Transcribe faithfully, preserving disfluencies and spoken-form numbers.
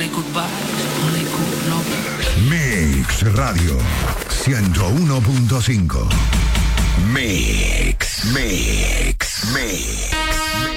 only goodbyes, only good love. Mix Radio ciento uno punto cinco. Mix, Mix, Mix.